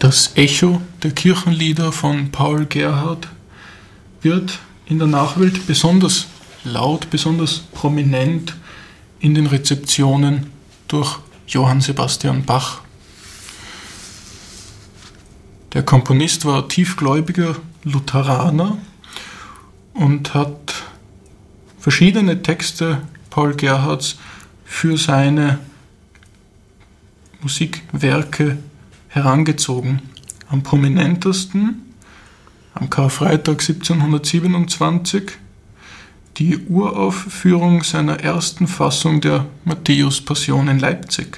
Das Echo der Kirchenlieder von Paul Gerhardt wird in der Nachwelt besonders laut, besonders prominent in den Rezeptionen durch Johann Sebastian Bach. Der Komponist war tiefgläubiger Lutheraner und hat verschiedene Texte Paul Gerhardts für seine Musikwerke herangezogen. Am prominentesten, am Karfreitag 1727, die Uraufführung seiner ersten Fassung der Matthäus-Passion in Leipzig.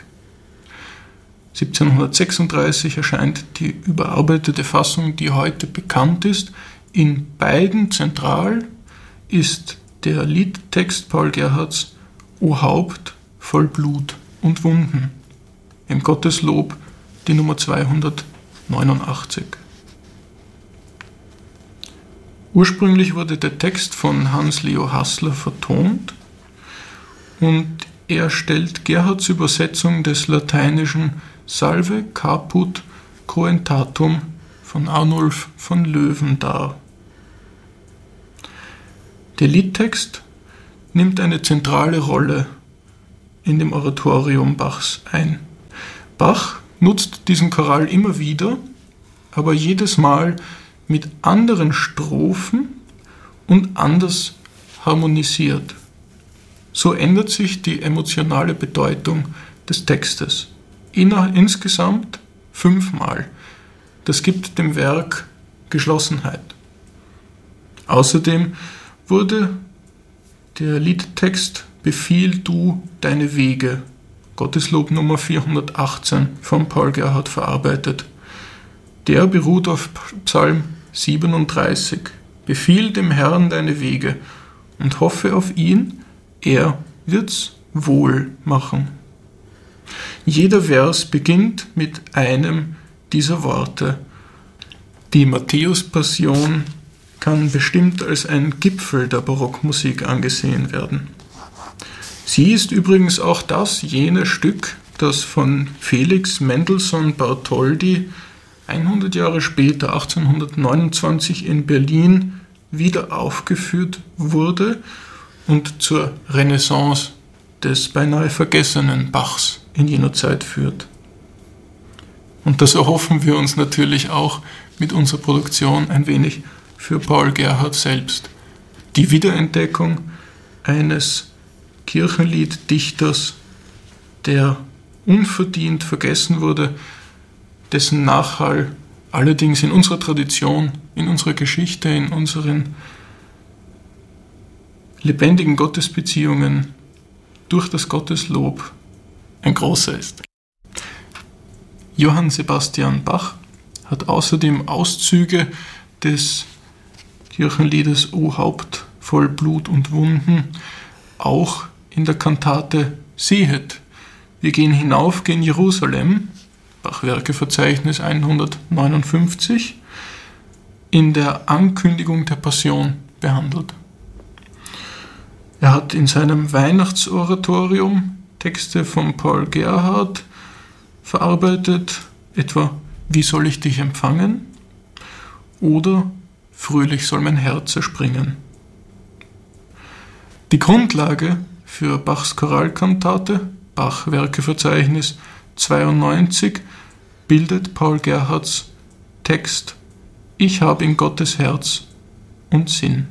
1736 erscheint die überarbeitete Fassung, die heute bekannt ist. In beiden zentral ist der Liedtext Paul Gerhardts O Haupt voll Blut und Wunden. Im Gotteslob die Nummer 289. Ursprünglich wurde der Text von Hans-Leo Haßler vertont und er stellt Gerhardts Übersetzung des lateinischen Salve caput coentatum von Arnulf von Löwen dar. Der Liedtext nimmt eine zentrale Rolle in dem Oratorium Bachs ein. Bach nutzt diesen Choral immer wieder, aber jedes Mal mit anderen Strophen und anders harmonisiert. So ändert sich die emotionale Bedeutung des Textes. Insgesamt 5-mal. Das gibt dem Werk Geschlossenheit. Außerdem wurde der Liedtext Befiehl du deine Wege, Gotteslob Nummer 418 von Paul Gerhardt verarbeitet. Der beruht auf Psalm 37. Befiehl dem Herrn deine Wege und hoffe auf ihn, er wird's wohl machen. Jeder Vers beginnt mit einem dieser Worte. Die Matthäus-Passion kann bestimmt als ein Gipfel der Barockmusik angesehen werden. Sie ist übrigens auch jene Stück, das von Felix Mendelssohn Bartholdy 100 Jahre später, 1829 in Berlin, wieder aufgeführt wurde und zur Renaissance des beinahe vergessenen Bachs in jener Zeit führt. Und das erhoffen wir uns natürlich auch mit unserer Produktion ein wenig für Paul Gerhardt selbst. Die Wiederentdeckung eines Kirchenlieddichters, der unverdient vergessen wurde, dessen Nachhall allerdings in unserer Tradition, in unserer Geschichte, in unseren lebendigen Gottesbeziehungen durch das Gotteslob ein großer ist. Johann Sebastian Bach hat außerdem Auszüge des Kirchenliedes O Haupt voll Blut und Wunden auch in der Kantate Sehet, wir gehen hinauf gen Jerusalem, Bachwerkeverzeichnis 159, in der Ankündigung der Passion behandelt. Er hat in seinem Weihnachtsoratorium Texte von Paul Gerhardt verarbeitet, etwa Wie soll ich dich empfangen? Oder Fröhlich soll mein Herz erspringen. Die Grundlage für Bachs Choralkantate, Bachwerkeverzeichnis 92, bildet Paul Gerhardts Text Ich hab in Gottes Herz und Sinn.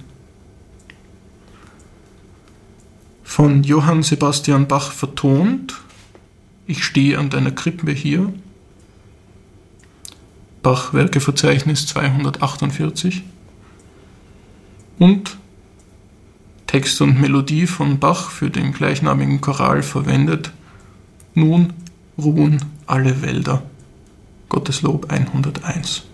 Von Johann Sebastian Bach vertont, Ich stehe an deiner Krippe hier, Bachwerkeverzeichnis 248, und Text und Melodie von Bach für den gleichnamigen Choral verwendet, Nun ruhen alle Wälder, Gotteslob 101.